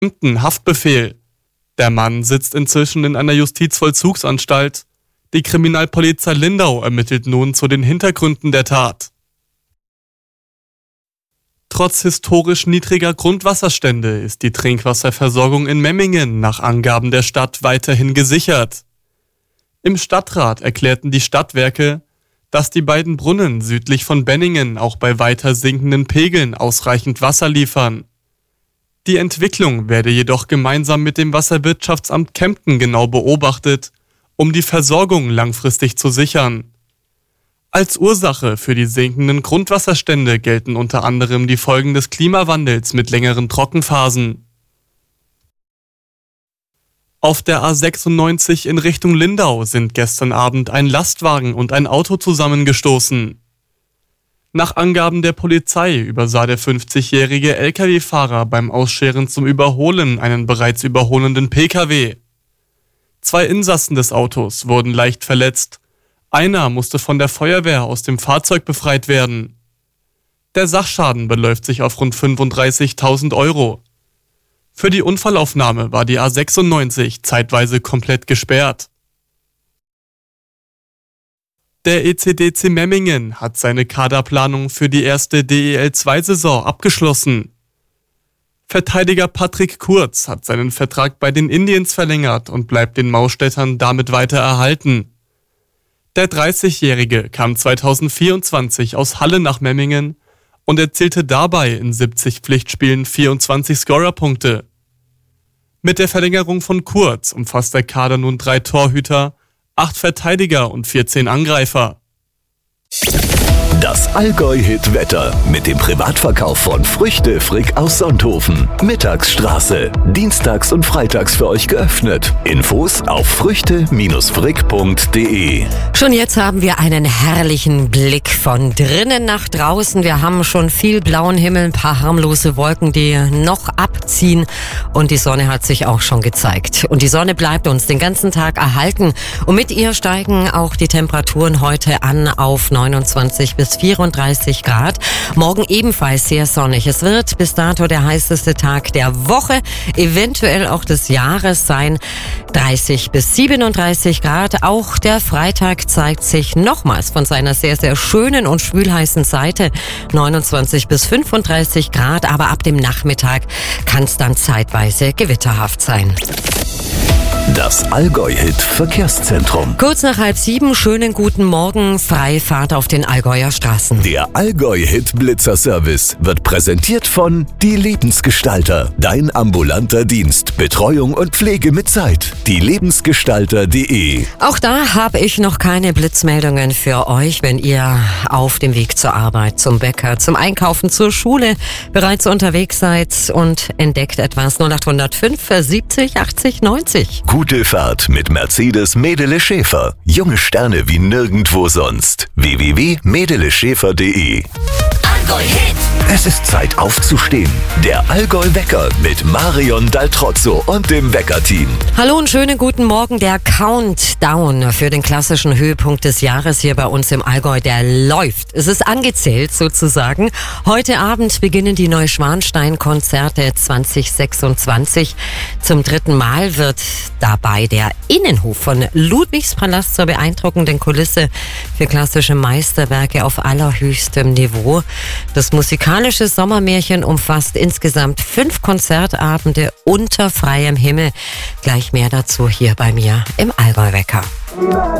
Haftbefehl. Der Mann sitzt inzwischen in einer Justizvollzugsanstalt. Die Kriminalpolizei Lindau ermittelt nun zu den Hintergründen der Tat. Trotz historisch niedriger Grundwasserstände ist die Trinkwasserversorgung in Memmingen nach Angaben der Stadt weiterhin gesichert. Im Stadtrat erklärten die Stadtwerke, dass die beiden Brunnen südlich von Benningen auch bei weiter sinkenden Pegeln ausreichend Wasser liefern. Die Entwicklung werde jedoch gemeinsam mit dem Wasserwirtschaftsamt Kempten genau beobachtet, um die Versorgung langfristig zu sichern. Als Ursache für die sinkenden Grundwasserstände gelten unter anderem die Folgen des Klimawandels mit längeren Trockenphasen. Auf der A96 in Richtung Lindau sind gestern Abend ein Lastwagen und ein Auto zusammengestoßen. Nach Angaben der Polizei übersah der 50-jährige Lkw-Fahrer beim Ausscheren zum Überholen einen bereits überholenden Pkw. 2 Insassen des Autos wurden leicht verletzt. Einer musste von der Feuerwehr aus dem Fahrzeug befreit werden. Der Sachschaden beläuft sich auf rund 35.000 Euro. Für die Unfallaufnahme war die A96 zeitweise komplett gesperrt. Der ECDC Memmingen hat seine Kaderplanung für die erste DEL2-Saison abgeschlossen. Verteidiger Patrick Kurz hat seinen Vertrag bei den Indians verlängert und bleibt den Maustädtern damit weiter erhalten. Der 30-Jährige kam 2024 aus Halle nach Memmingen und erzielte dabei in 70 Pflichtspielen 24 Scorerpunkte. Mit der Verlängerung von Kurz umfasst der Kader nun 3 Torhüter, 8 Verteidiger und 14 Angreifer. Das Allgäu-Hit-Wetter mit dem Privatverkauf von Früchte Frick aus Sonthofen. Mittagsstraße. Dienstags und freitags für euch geöffnet. Infos auf früchte-frick.de. Schon jetzt haben wir einen herrlichen Blick von drinnen nach draußen. Wir haben schon viel blauen Himmel, ein paar harmlose Wolken, die noch abziehen. Und die Sonne hat sich auch schon gezeigt. Und die Sonne bleibt uns den ganzen Tag erhalten. Und mit ihr steigen auch die Temperaturen heute an auf 29 bis 34 Grad. Morgen ebenfalls sehr sonnig. Es wird bis dato der heißeste Tag der Woche, eventuell auch des Jahres sein. 30 bis 37 Grad. Auch der Freitag zeigt sich nochmals von seiner sehr, sehr schönen und schwülheißen Seite. 29 bis 35 Grad. Aber ab dem Nachmittag kann es dann zeitweise gewitterhaft sein. Das Allgäu-Hit-Verkehrszentrum. Kurz nach 6:30, schönen guten Morgen, Freifahrt auf den Allgäuer Straßen. Der Allgäu-Hit-Blitzer-Service wird präsentiert von Die Lebensgestalter. Dein ambulanter Dienst, Betreuung und Pflege mit Zeit. dielebensgestalter.de. Auch da habe ich noch keine Blitzmeldungen für euch, wenn ihr auf dem Weg zur Arbeit, zum Bäcker, zum Einkaufen, zur Schule bereits unterwegs seid und entdeckt etwas. 0805 70 80 90. Gute Fahrt mit Mercedes Medele Schäfer. Junge Sterne wie nirgendwo sonst. www.medeleschäfer.de. Allgäu Hit. Es ist Zeit aufzustehen. Der Allgäu-Wecker mit Marion Daltrozzo und dem Wecker-Team. Hallo und schönen guten Morgen. Der Countdown für den klassischen Höhepunkt des Jahres hier bei uns im Allgäu, der läuft. Es ist angezählt sozusagen. Heute Abend beginnen die Neuschwanstein-Konzerte 2026. Zum 3. Mal wird dabei der Innenhof von Ludwigspalast zur beeindruckenden Kulisse für klassische Meisterwerke auf allerhöchstem Niveau. Das musikalische Sommermärchen umfasst insgesamt 5 Konzertabende unter freiem Himmel. Gleich mehr dazu hier bei mir im Allgäu-Wecker.